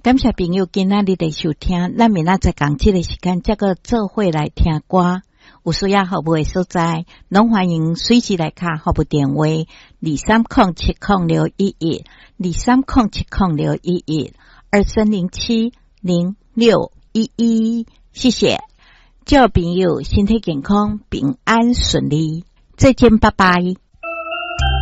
感谢朋友今仔日的收听，咱明仔载讲这个时间，再个做伙来听歌。有需要服务的所在，拢欢迎随时来卡服务电话23070611 23070611 23070611，谢谢。祝朋友身体健康，平安顺利，再见，拜拜。